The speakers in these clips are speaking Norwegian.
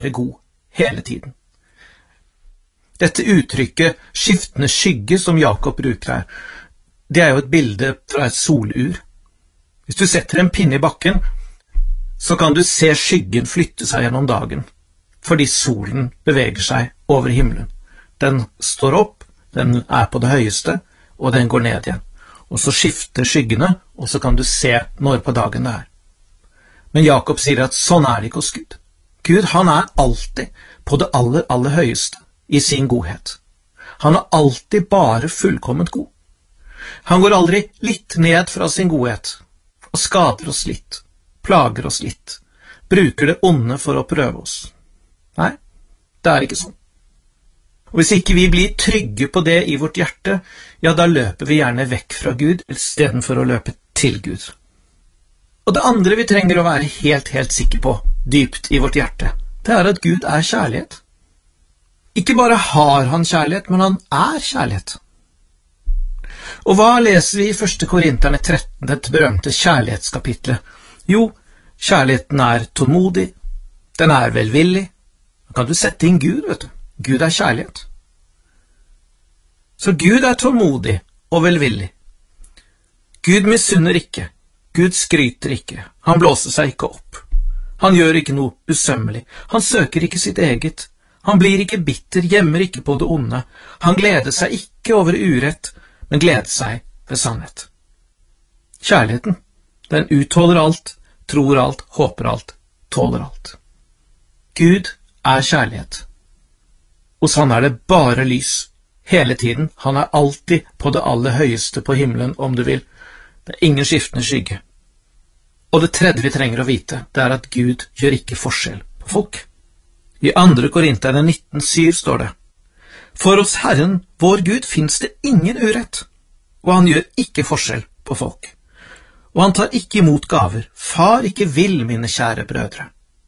god hele tiden. Dette uttrykket skiftende skygge som Jakob bruker her, det jo et bilde fra et solur. Hvis du setter en pinne i bakken, så kan du se skyggen flytte seg gjennom dagen, fordi solen beveger seg over himmelen. Den står opp, den på det høyeste, og den går ned igjen. Og så skifter skyggene, og så kan du se når på dagen det Men Jakob sier at sånn det ikke hos Gud. Gud, han alltid på det aller, aller høyeste i sin godhet. Han alltid bare fullkomment god. Han går aldri litt ned fra sin godhet, og skader oss litt, plager oss litt, bruker det onde for å prøve oss. Nei, det ikke sånn. Og hvis ikke vi blir trygge på det i vårt hjerte, ja, da løper vi gjerne vekk fra Gud, i stedet for å løpe til Gud. Og det andre vi trenger å være helt sikre på, dypt i vårt hjerte, det at Gud kjærlighet. Ikke bare har han kjærlighet, men han kjærlighet. Og hva leser vi i 1. Korinterne 13, dette berømte kjærlighetskapitlet? Jo, kjærligheten tålmodig, den velvillig. Da kan du sette inn Gud, vet du. Gud kjærlighet. Så Gud tålmodig og velvillig. Gud misunner ikke. Gud skryter ikke. Han blåser seg ikke opp. Han gjør ikke noe usømmelig. Han søker ikke sitt eget. Han blir ikke bitter, gjemmer ikke på det onde. Han gleder seg ikke over urett, men gleder seg ved sannhet. Kjærligheten, den utholder alt, tror alt, håper alt, tåler alt. Gud kjærlighet. Hos han det bare lys, hele tiden. Han alltid på det aller høyeste på himmelen, om du vil. Det ingen skiftende skygge. Og det tredje vi trenger å vite, det at Gud gjør ikke forskjell på folk. I 2. Korinterne 19,7 står det: For hos Herren, vår Gud, finnes det ingen urett, og han gjør ikke forskjell på folk. Og han tar ikke imot gaver, far ikke vil, mine kjære brødre.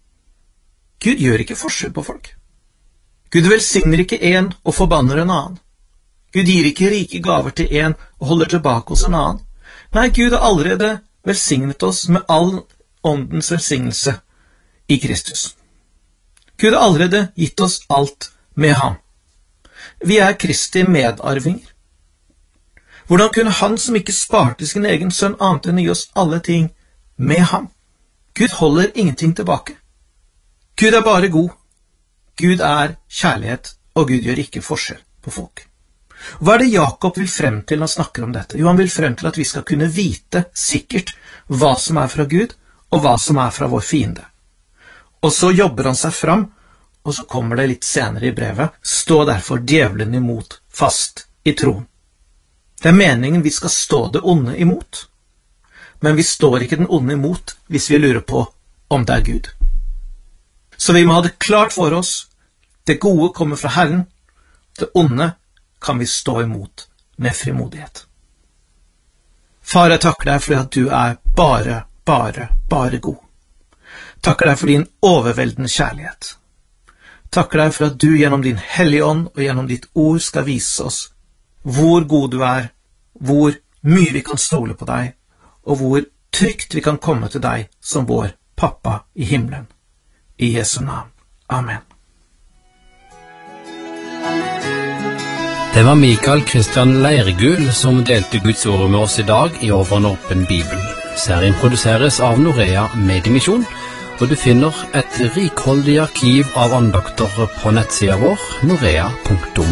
Gud gjør ikke forskjell på folk. Gud velsigner ikke en og forbanner en annen. Gud gir ikke rike gaver til en og holder tilbake hos en annen. Nei, Gud har allerede velsignet oss med all åndens velsignelse i Kristus. Gud har allerede gitt oss alt med ham. Vi Kristi medarvinger. Hvordan kunne han som ikke sparte sin egen sønn annet enn å gi oss alle ting med ham? Gud holder ingenting tilbake. Gud bare god. Gud kjærlighet, og Gud gjør ikke forskjell på folk. Hva det Jakob vil frem til når han snakker om dette? Jo, han vil frem til at vi skal kunne vite sikkert hva som fra Gud, og hva som fra vår fiende. Og så jobber han seg fram, og så kommer det litt senere i brevet: Stå derfor djevelen imot fast i troen. Det meningen vi skal stå det onde imot. Men vi står ikke den onde imot hvis vi lurer på om det Gud. Så vi må ha det klart for oss: det gode kommer fra Herren, det onde kan vi stå imot med frimodighet. Far, jeg takker deg for at du bare god. Takker deg for din overveldende kjærlighet. Takker deg for at du gjennom din hellige ånd og gjennom ditt ord skal vise oss hvor god du hvor mye vi kan stole på deg, og hvor trygt vi kan komme til deg som vår pappa i himmelen. I Jesu navn. Amen. Det var Mikael Kristian Leirgul som delte Guds ord med oss i dag i Over en åpen bibel. Serien produseres av Norea Mediemisjon, og du finner et rikholdig arkiv av andakter på nettsida vår, norea.no.